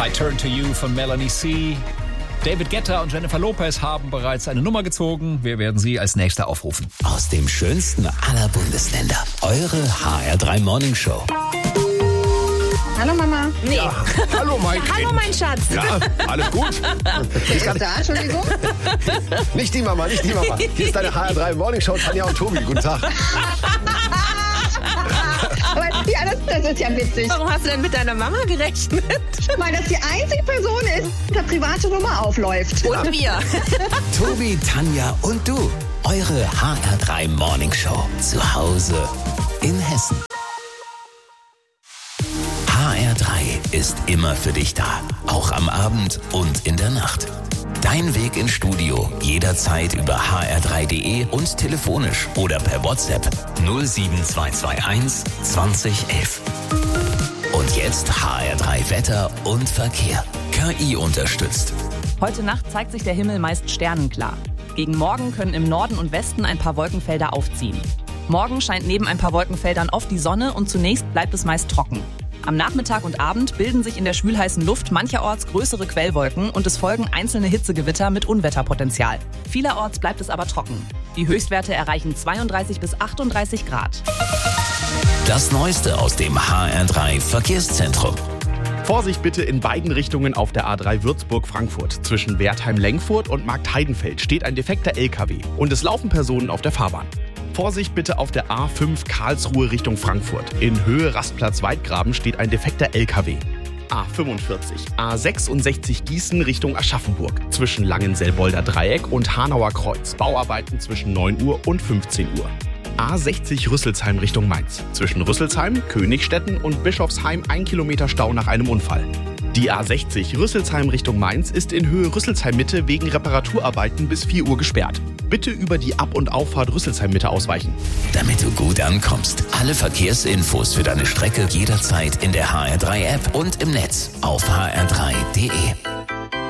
I Turn to You von Melanie C. David Guetta und Jennifer Lopez haben bereits eine Nummer gezogen. Wir werden sie als nächster aufrufen. Aus dem schönsten aller Bundesländer. Eure HR3 Morning Show. Hallo Mama. Nee. Ja, hallo mein Kind. Hallo mein Schatz. Ja, alles gut? Wer ist da? Entschuldigung. Nicht die Mama, nicht die Mama. Hier ist deine HR3 Morning Show, Tanja und Tobi. Guten Tag. Aber ja, das ist ja witzig. Warum hast du denn mit deiner Mama gerechnet? Weil das die einzige Person ist, die eine private Nummer aufläuft. Und wir. Tobi, Tanja und du. Eure HR3 Morning Show. Zu Hause in Hessen. HR3 ist immer für dich da. Auch am Abend und in der Nacht. Dein Weg ins Studio jederzeit über hr3.de und telefonisch oder per WhatsApp 07221 2011. Und jetzt HR3 Wetter und Verkehr. KI unterstützt. Heute Nacht zeigt sich der Himmel meist sternenklar. Gegen Morgen können im Norden und Westen ein paar Wolkenfelder aufziehen. Morgen scheint neben ein paar Wolkenfeldern oft die Sonne und zunächst bleibt es meist trocken. Am Nachmittag und Abend bilden sich in der schwülheißen Luft mancherorts größere Quellwolken und es folgen einzelne Hitzegewitter mit Unwetterpotenzial. Vielerorts bleibt es aber trocken. Die Höchstwerte erreichen 32 bis 38 Grad. Das Neueste aus dem HR3 Verkehrszentrum. Vorsicht bitte in beiden Richtungen auf der A3 Würzburg-Frankfurt. Zwischen Wertheim-Lengfurt und Marktheidenfeld steht ein defekter LKW und es laufen Personen auf der Fahrbahn. Vorsicht bitte auf der A5 Karlsruhe Richtung Frankfurt. In Höhe Rastplatz Weidgraben steht ein defekter LKW. A45, A66 Gießen Richtung Aschaffenburg. Zwischen Langenselbolder Dreieck und Hanauer Kreuz. Bauarbeiten zwischen 9 Uhr und 15 Uhr. A60 Rüsselsheim Richtung Mainz. Zwischen Rüsselsheim, Königstetten und Bischofsheim 1 Kilometer Stau nach einem Unfall. Die A60 Rüsselsheim Richtung Mainz ist in Höhe Rüsselsheim-Mitte wegen Reparaturarbeiten bis 4 Uhr gesperrt. Bitte über die Ab- und Auffahrt Rüsselsheim-Mitte ausweichen. Damit du gut ankommst. Alle Verkehrsinfos für deine Strecke jederzeit in der HR3 App und im Netz auf hr3.de.